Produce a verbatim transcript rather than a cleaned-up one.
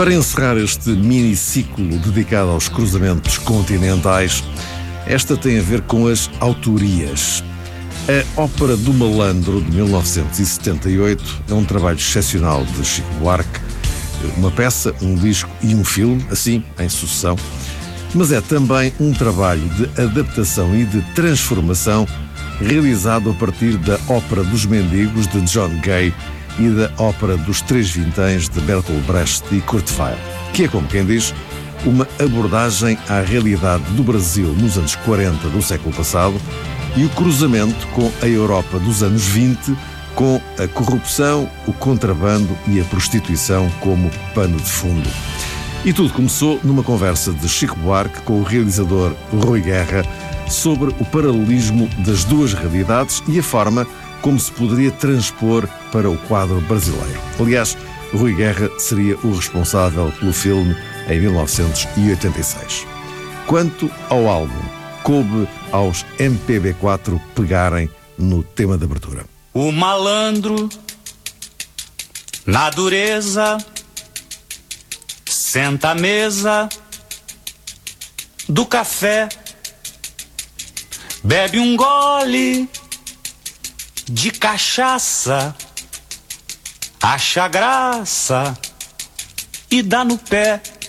Para encerrar este miniciclo dedicado aos cruzamentos continentais, esta tem a ver com as autorias. A Ópera do Malandro, de mil novecentos e setenta e oito, é um trabalho excepcional de Chico Buarque, uma peça, um disco e um filme, assim, em sucessão, mas é também um trabalho de adaptação e de transformação realizado a partir da Ópera dos Mendigos, de John Gay, e da Ópera dos Três Vinténs, de Bertolt Brecht e Kurt Weill, que é, como quem diz, uma abordagem à realidade do Brasil nos anos quarenta do século passado e o cruzamento com a Europa dos anos vinte, com a corrupção, o contrabando e a prostituição como pano de fundo. E tudo começou numa conversa de Chico Buarque com o realizador Rui Guerra sobre o paralelismo das duas realidades e a forma como se poderia transpor para o quadro brasileiro. Aliás, Rui Guerra seria o responsável pelo filme em mil novecentos e oitenta e seis. Quanto ao álbum, coube aos M P B quatro pegarem no tema de abertura. O malandro, na dureza, senta à mesa do café, bebe um gole de cachaça, acha graça e dá no pé.